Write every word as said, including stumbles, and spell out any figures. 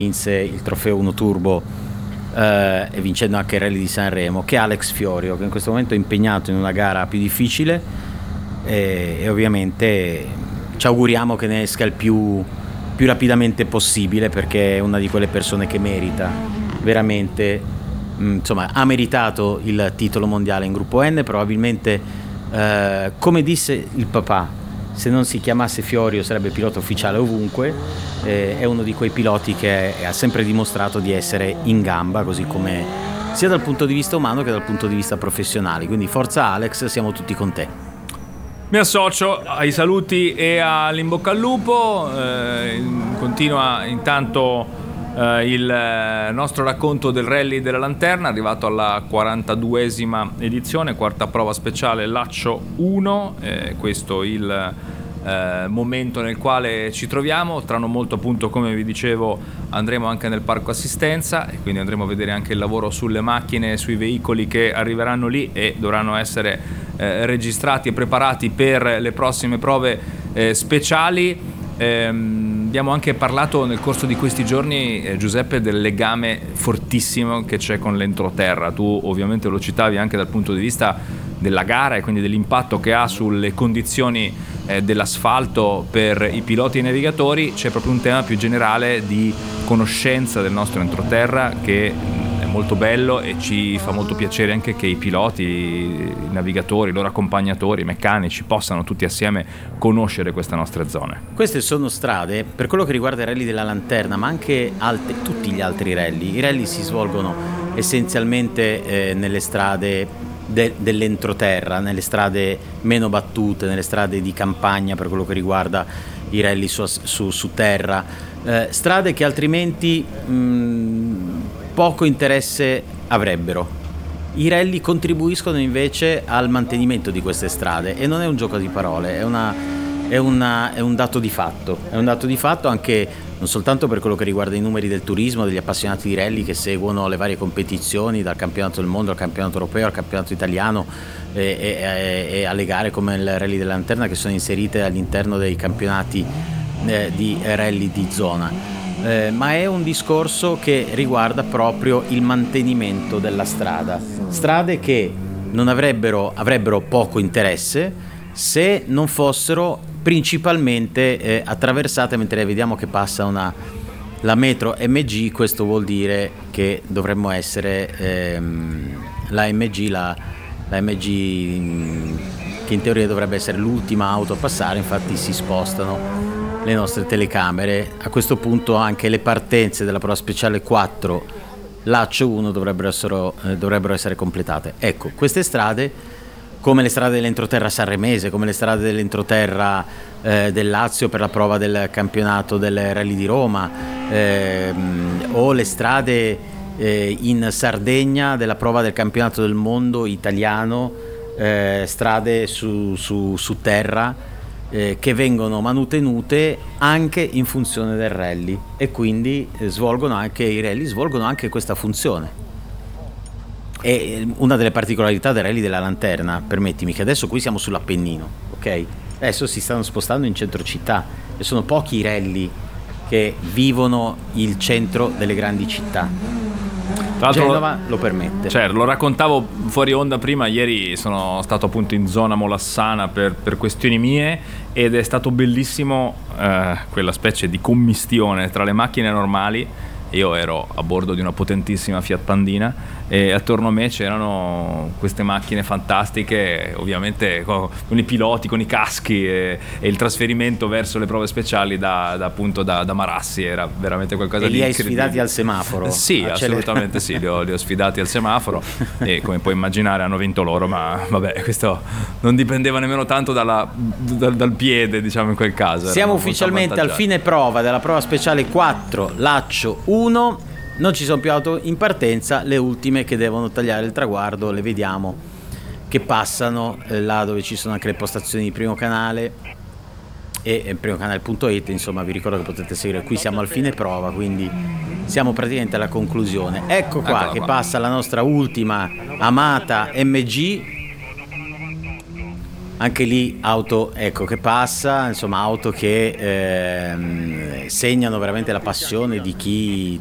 vinse il trofeo Uno Turbo eh, e vincendo anche il Rally di Sanremo, che Alex Fiorio, che in questo momento è impegnato in una gara più difficile e, e ovviamente ci auguriamo che ne esca il più, più rapidamente possibile, perché è una di quelle persone che merita veramente, mh, insomma ha meritato il titolo mondiale in gruppo N. Probabilmente eh, come disse il papà, se non si chiamasse Fiorio sarebbe pilota ufficiale ovunque. Eh, è uno di quei piloti che ha sempre dimostrato di essere in gamba, così come sia dal punto di vista umano che dal punto di vista professionale. Quindi forza Alex, siamo tutti con te. Mi associo ai saluti e all'inbocca al lupo. Eh, continua intanto eh, il nostro racconto del Rally della Lanterna, arrivato alla quarantaduesima edizione, quarta prova speciale Laccio uno. Eh, questo il eh, momento nel quale ci troviamo. Tra non molto, appunto, come vi dicevo, andremo anche nel parco assistenza e quindi andremo a vedere anche il lavoro sulle macchine, sui veicoli che arriveranno lì e dovranno essere eh, registrati e preparati per le prossime prove eh, speciali. Ehm, abbiamo anche parlato nel corso di questi giorni, eh, Giuseppe, del legame fortissimo che c'è con l'entroterra. Tu ovviamente lo citavi anche dal punto di vista della gara e quindi dell'impatto che ha sulle condizioni eh, dell'asfalto per i piloti e i navigatori. C'è proprio un tema più generale di conoscenza del nostro entroterra che è molto bello e ci fa molto piacere anche che i piloti, i navigatori, i loro accompagnatori, i meccanici possano tutti assieme conoscere queste nostre zone. Queste sono strade, per quello che riguarda i rally della Lanterna, ma anche altri, tutti gli altri rally. I rally si svolgono essenzialmente eh, nelle strade de- dell'entroterra, nelle strade meno battute, nelle strade di campagna per quello che riguarda i rally su, su, su terra, eh, strade che altrimenti mh, poco interesse avrebbero. I rally contribuiscono invece al mantenimento di queste strade e non è un gioco di parole, è, una, è, una, è un dato di fatto, è un dato di fatto anche non soltanto per quello che riguarda i numeri del turismo, degli appassionati di rally che seguono le varie competizioni, dal campionato del mondo al campionato europeo al campionato italiano e, e, e alle gare come il Rally della Lanterna, che sono inserite all'interno dei campionati eh, di rally di zona. Eh, ma è un discorso che riguarda proprio il mantenimento della strada, strade che non avrebbero, avrebbero poco interesse se non fossero principalmente eh, attraversate, mentre vediamo che passa una, la metro M G. Questo vuol dire che dovremmo essere ehm, la M G, la, la M G mh, che in teoria dovrebbe essere l'ultima auto a passare, infatti si spostano le nostre telecamere. A questo punto anche le partenze della prova speciale quattro Laccio uno dovrebbero essere, eh, dovrebbero essere completate. Ecco, queste strade, come le strade dell'entroterra sanremese, come le strade dell'entroterra eh, del Lazio per la prova del campionato del Rally di Roma, ehm, o le strade eh, in Sardegna della prova del campionato del mondo italiano, eh, strade su, su, su terra, Eh, che vengono manutenute anche in funzione del rally e quindi eh, svolgono anche i rally svolgono anche questa funzione. E una delle particolarità del Rally della Lanterna, permettimi, che adesso qui siamo sull'Appennino, ok? Adesso si stanno spostando in centro città e sono pochi i rally che vivono il centro delle grandi città. Genova lo permette. Certo, lo raccontavo fuori onda prima. Ieri sono stato appunto in zona Molassana per, per questioni mie ed è stato bellissimo eh, quella specie di commistione tra le macchine normali. Io ero a bordo di una potentissima Fiat Pandina e attorno a me c'erano queste macchine fantastiche, ovviamente con, con i piloti, con i caschi e, e il trasferimento verso le prove speciali da, da appunto da, da Marassi era veramente qualcosa e di incredibile. E li hai sfidati al semaforo? Sì, assolutamente sì, li ho, li ho sfidati al semaforo e come puoi immaginare hanno vinto loro, ma vabbè, questo non dipendeva nemmeno tanto dalla, dal, dal piede, diciamo, in quel caso. Siamo ufficialmente al fine prova della prova speciale quattro Laccio uno. Non ci sono più auto in partenza, le ultime che devono tagliare il traguardo le vediamo che passano eh, là dove ci sono anche le postazioni di Primo Canale e, e primo canale punto it. Insomma, vi ricordo che potete seguire, qui siamo al fine prova, quindi siamo praticamente alla conclusione. Ecco qua Eccola che qua. Passa la nostra ultima amata M G anche lì auto, ecco, che passa, insomma auto che ehm, segnano veramente la passione di chi